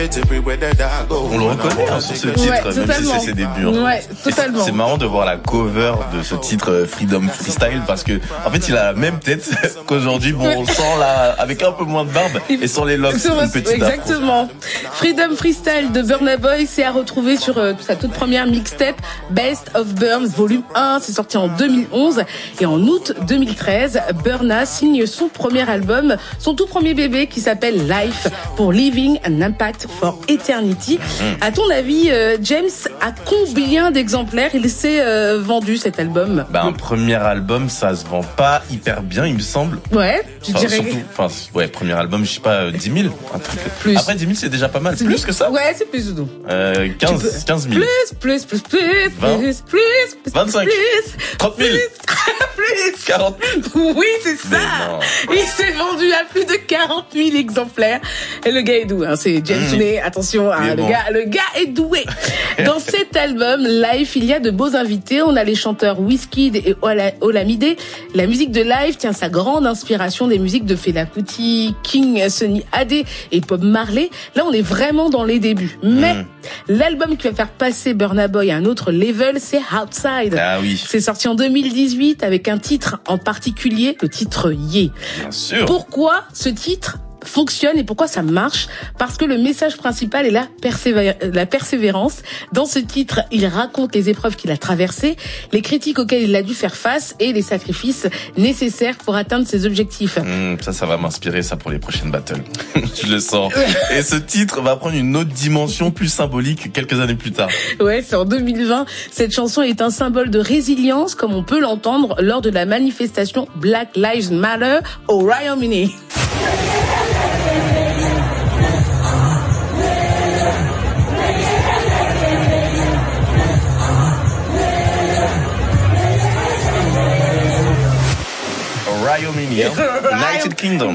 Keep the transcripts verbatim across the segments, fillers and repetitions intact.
On le reconnaît hein, sur ce titre, ouais, même si c'est ses débuts. Hein. Ouais, totalement. C'est marrant de voir la cover de ce titre Freedom Freestyle parce que en fait il a la même tête qu'aujourd'hui. Bon, on le sent là avec un peu moins de barbe et sans les locks, une petite exactement. Afro. Freedom Freestyle de Burna Boy, c'est à retrouver sur euh, sa toute première mixtape Best of Burns Volume un. C'est sorti en deux mille onze et en août deux mille treize, Burna signe son premier album, son tout premier bébé qui s'appelle Life pour Leaving an Impact for Eternity. Mmh. À ton avis, euh, James, à combien d'exemplaires il s'est euh, vendu cet album? Bah, un premier album, ça se vend pas hyper bien, il me semble. Ouais, tu enfin, dirais. Surtout, enfin, ouais, premier album, je sais pas, euh, dix mille. Un truc. Plus. Après, dix mille, c'est déjà pas mal. C'est plus plus que ça? Ouais, c'est plus ou non. Euh, quinze, quinze mille. Plus, plus, plus, plus, vingt, plus, plus, plus, vingt-cinq, plus, trente mille. plus, quarante mille. Oui, c'est ça. Il s'est vendu à plus de quarante mille exemplaires. Et le gars est doué, hein. C'est James mmh. Tunney. Attention, hein, le bon. gars, le gars est doué. Dans cet album, Live, il y a de beaux invités. On a les chanteurs Wizkid et Ola, Olamide. La musique de Live tient sa grande inspiration des musiques de Fela Kuti, King, Sunny Adé et Bob Marley. Là, on est vraiment dans les débuts. Mais mmh. l'album qui va faire passer Burna Boy à un autre level, c'est Outside. Ah oui. C'est sorti en deux mille dix-huit avec un titre en particulier, le titre Yeah. Bien sûr. Pourquoi ce titre fonctionne et pourquoi ça marche? Parce que le message principal est la, persévé- la persévérance. Dans ce titre, il raconte les épreuves qu'il a traversées, les critiques auxquelles il a dû faire face et les sacrifices nécessaires pour atteindre ses objectifs. Mmh, ça, ça va m'inspirer ça pour les prochaines battles. Je le sens. Et ce titre va prendre une autre dimension plus symbolique quelques années plus tard. Ouais, c'est en deux mille vingt. Cette chanson est un symbole de résilience, comme on peut l'entendre lors de la manifestation Black Lives Matter au Royaume-Uni. Royaume-Uni, hein? United Kingdom.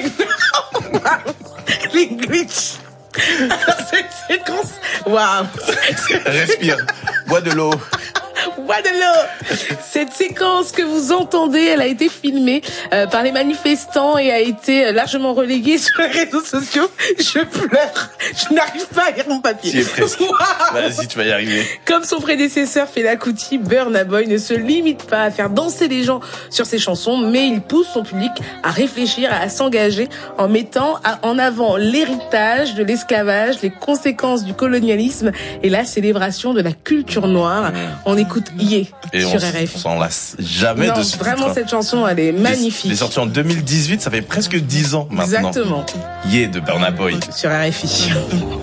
L'English. Cette séquence, waouh. Respire, bois de l'eau. Bois de l'eau. Cette séquence que vous entendez, elle a été filmée euh, par les manifestants et a été largement relayée sur les réseaux sociaux. Je pleure. Je n'arrive pas à lire mon papier. Tu es presque. Wow. Vas-y, tu vas y arriver. Comme son prédécesseur Fela Kuti, Burna Boy ne se limite pas à faire danser les gens sur ses chansons, mais il pousse son public à réfléchir, à s'engager en mettant en avant l'héritage de l'esclavage, les conséquences du colonialisme et la célébration de la culture noire. Mmh. On écoute Yeah et sur on, R F I. On s'en lasse jamais non, de ce vraiment, titre. Cette chanson, elle est magnifique. Elle est sortie en deux mille dix-huit, ça fait presque dix ans maintenant. Exactement. Yeah de Burna Boy. Sur R F I.